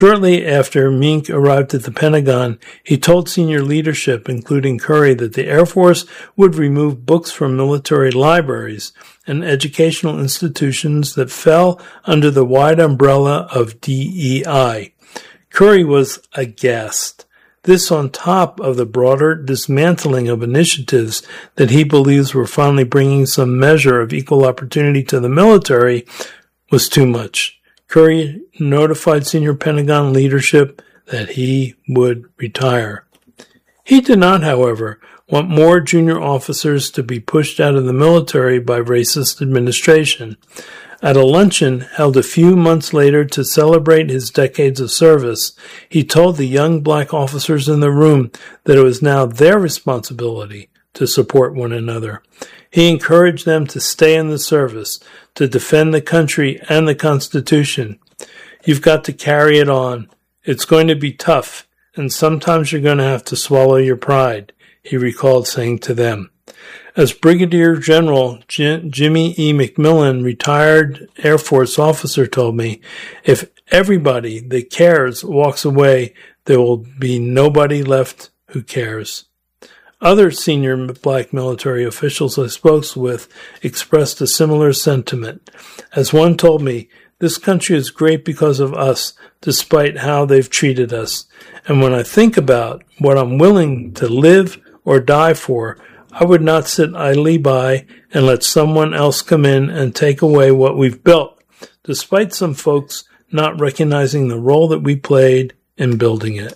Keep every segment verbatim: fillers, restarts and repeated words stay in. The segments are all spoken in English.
Shortly after Mink arrived at the Pentagon, he told senior leadership, including Curry, that the Air Force would remove books from military libraries and educational institutions that fell under the wide umbrella of D E I. Curry was aghast. This on top of the broader dismantling of initiatives that he believes were finally bringing some measure of equal opportunity to the military was too much. Curry notified senior Pentagon leadership that he would retire. He did not, however, want more junior officers to be pushed out of the military by racist administration. At a luncheon held a few months later to celebrate his decades of service, he told the young black officers in the room that it was now their responsibility to support one another. He encouraged them to stay in the service, to defend the country and the Constitution. You've got to carry it on. It's going to be tough, and sometimes you're going to have to swallow your pride, he recalled saying to them. As Brigadier General J- Jimmy E. McMillan, retired Air Force officer, told me, if everybody that cares walks away, there will be nobody left who cares. Other senior black military officials I spoke with expressed a similar sentiment. As one told me, this country is great because of us, despite how they've treated us. And when I think about what I'm willing to live or die for, I would not sit idly by and let someone else come in and take away what we've built, despite some folks not recognizing the role that we played in building it.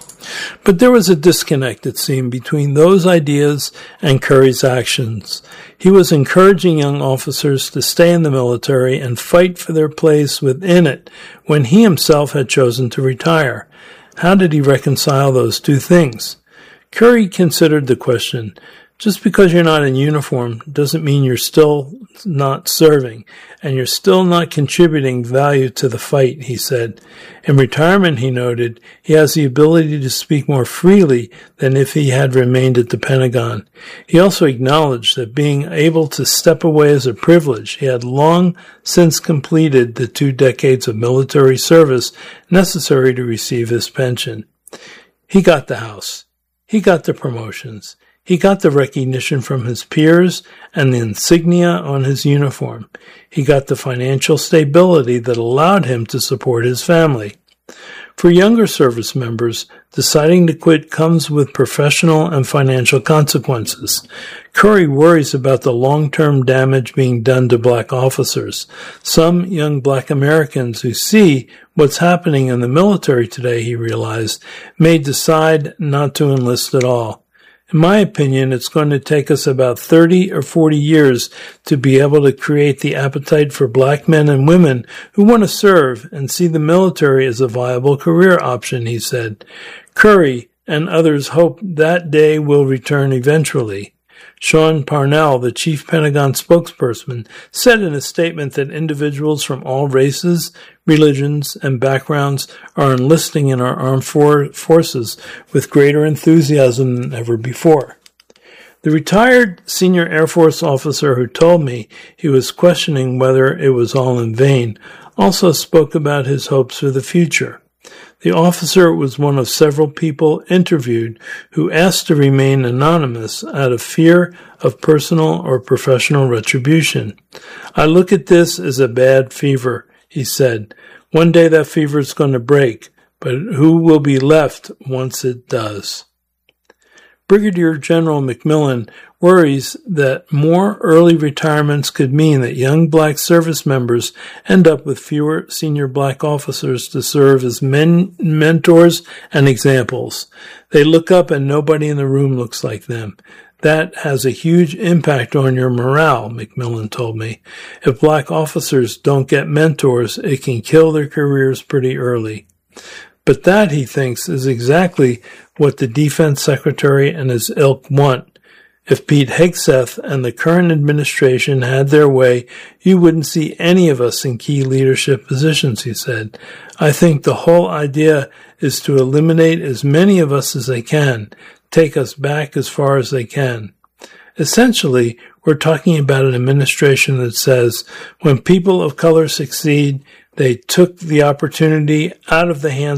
But there was a disconnect, it seemed, between those ideas and Curry's actions. He was encouraging young officers to stay in the military and fight for their place within it when he himself had chosen to retire. How did he reconcile those two things? Curry considered the question. Just because you're not in uniform doesn't mean you're still not serving, and you're still not contributing value to the fight, he said. In retirement, he noted, he has the ability to speak more freely than if he had remained at the Pentagon. He also acknowledged that being able to step away is a privilege. He had long since completed the two decades of military service necessary to receive his pension. He got the house. He got the promotions. He got the recognition from his peers and the insignia on his uniform. He got the financial stability that allowed him to support his family. For younger service members, deciding to quit comes with professional and financial consequences. Curry worries about the long-term damage being done to black officers. Some young black Americans who see what's happening in the military today, he realized, may decide not to enlist at all. In my opinion, it's going to take us about thirty or forty years to be able to create the appetite for black men and women who want to serve and see the military as a viable career option, he said. Curry and others hope that day will return eventually. Sean Parnell, the chief Pentagon spokesperson, said in a statement that individuals from all races, religions, and backgrounds are enlisting in our armed for- forces with greater enthusiasm than ever before. The retired senior Air Force officer who told me he was questioning whether it was all in vain also spoke about his hopes for the future. The officer was one of several people interviewed who asked to remain anonymous out of fear of personal or professional retribution. I look at this as a bad fever, he said. One day that fever is going to break, but who will be left once it does? Brigadier General McMillan worries that more early retirements could mean that young black service members end up with fewer senior black officers to serve as men, mentors and examples. They look up and nobody in the room looks like them. That has a huge impact on your morale, McMillan told me. If black officers don't get mentors, it can kill their careers pretty early. But that, he thinks, is exactly what the defense secretary and his ilk want. If Pete Hegseth and the current administration had their way, you wouldn't see any of us in key leadership positions, he said. I think the whole idea is to eliminate as many of us as they can, take us back as far as they can. Essentially, we're talking about an administration that says, when people of color succeed, They took the opportunity out of the hands